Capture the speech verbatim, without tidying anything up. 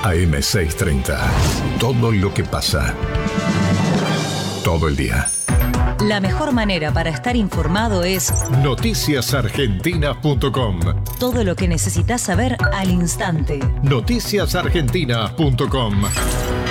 A M seiscientos treinta. Todo lo que pasa. Todo el día. La mejor manera para estar informado es noticias argentinas punto com. Todo lo que necesitas saber al instante. noticias argentinas punto com.